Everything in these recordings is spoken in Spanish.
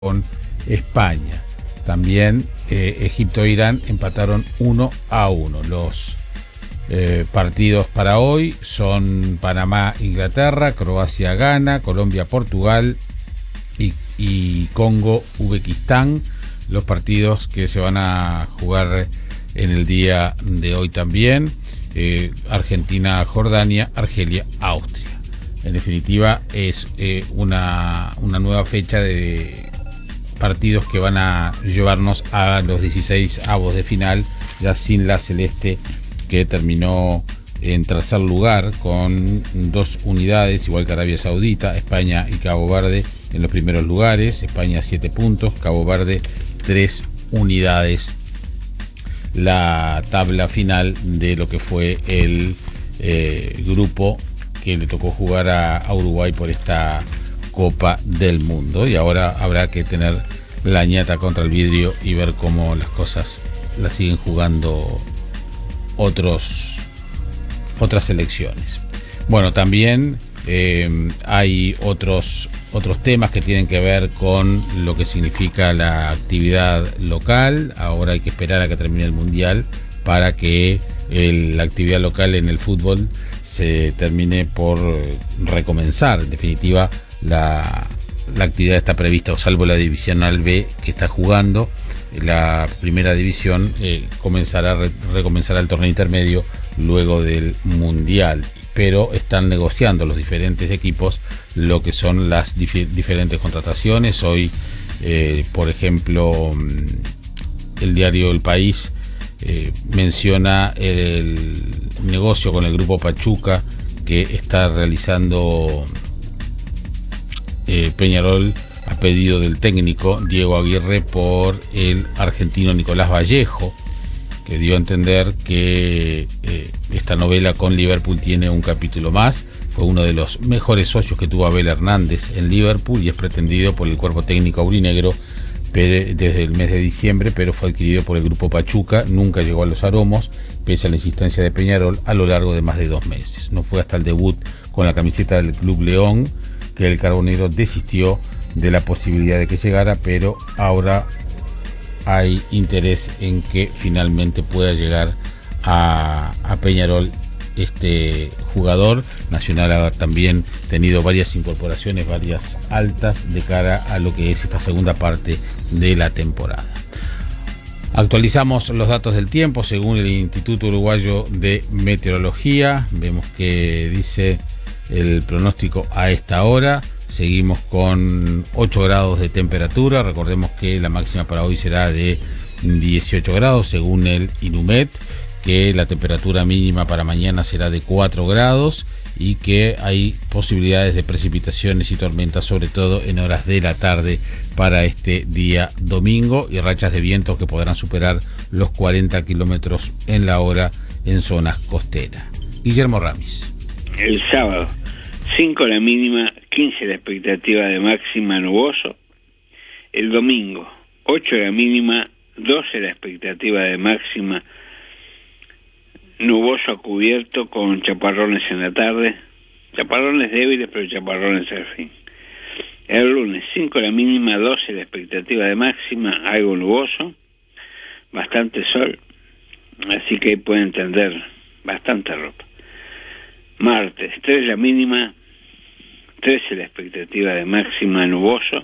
con España. También Egipto e Irán empataron 1-1. Los partidos para hoy son Panamá-Inglaterra, Croacia-Ghana, Colombia-Portugal y Congo-Uzbekistán. Los partidos que se van a jugar en el día de hoy también. Argentina-Jordania, Argelia-Austria. En definitiva, es una nueva fecha de partidos que van a llevarnos a los 16avos de final, ya sin la celeste, que terminó en tercer lugar con 2 unidades, igual que Arabia Saudita. España y Cabo Verde en los primeros lugares. España 7 puntos, Cabo Verde 3 unidades. La tabla final de lo que fue el grupo que le tocó jugar a Uruguay por esta Copa del Mundo, y ahora habrá que tener la ñata contra el vidrio y ver cómo las cosas las siguen jugando otras selecciones. Bueno, también hay otros temas que tienen que ver con lo que significa la actividad local. Ahora hay que esperar a que termine el Mundial para que la actividad local en el fútbol se termine por recomenzar. En definitiva, la actividad está prevista, salvo la Divisional B que está jugando. La primera división recomenzará el torneo intermedio luego del Mundial, pero están negociando los diferentes equipos lo que son las diferentes contrataciones. Hoy, por ejemplo, el diario El País menciona el negocio con el grupo Pachuca que está realizando Peñarol a pedido del técnico Diego Aguirre por el argentino Nicolás Vallejo, que dio a entender que esta novela con Liverpool tiene un capítulo más. Fue uno de los mejores socios que tuvo Abel Hernández en Liverpool y es pretendido por el cuerpo técnico aurinegro desde el mes de diciembre, pero fue adquirido por el grupo Pachuca. Nunca llegó a los aromos, pese a la insistencia de Peñarol a lo largo de más de 2 meses. No fue hasta el debut con la camiseta del Club León que el carbonero desistió de la posibilidad de que llegara, pero ahora hay interés en que finalmente pueda llegar a Peñarol este jugador. Nacional ha también tenido varias incorporaciones, varias altas de cara a lo que es esta segunda parte de la temporada. Actualizamos los datos del tiempo según el Instituto Uruguayo de Meteorología. Vemos que dice el pronóstico a esta hora. Seguimos con 8 grados de temperatura. Recordemos que la máxima para hoy será de 18 grados según el INUMET, que la temperatura mínima para mañana será de 4 grados y que hay posibilidades de precipitaciones y tormentas, sobre todo en horas de la tarde para este día domingo, y rachas de viento que podrán superar los 40 kilómetros en la hora en zonas costeras. Guillermo Ramis. El sábado, 5 la mínima, 15 la expectativa de máxima, nuboso. El domingo, 8 la mínima, 12 la expectativa de máxima, nuboso a cubierto con chaparrones en la tarde. Chaparrones débiles, pero chaparrones al fin. El lunes, 5 la mínima, 12 la expectativa de máxima, algo nuboso, bastante sol, así que pueden tender bastante ropa. Martes, 3 la mínima, 13 la expectativa de máxima, nuboso.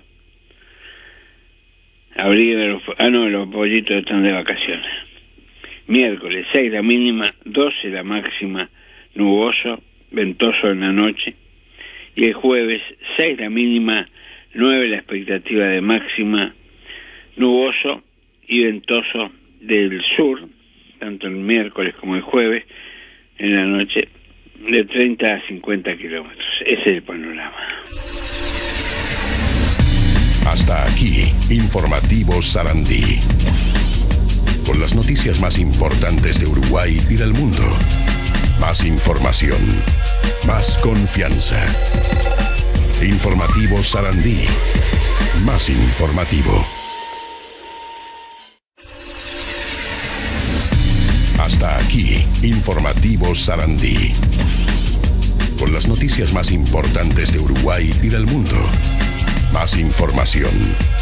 Los pollitos están de vacaciones. Miércoles, 6 la mínima, 12 la máxima, nuboso, ventoso en la noche. Y el jueves, 6 la mínima, 9 la expectativa de máxima, nuboso y ventoso del sur, tanto el miércoles como el jueves, en la noche, de 30 a 50 kilómetros. Ese es el panorama. Hasta aquí, Informativo Sarandí. Con las noticias más importantes de Uruguay y del mundo. Más información, más confianza. Informativo Sarandí. Más informativo. Hasta aquí, Informativo Sarandí. Con las noticias más importantes de Uruguay y del mundo. Más información,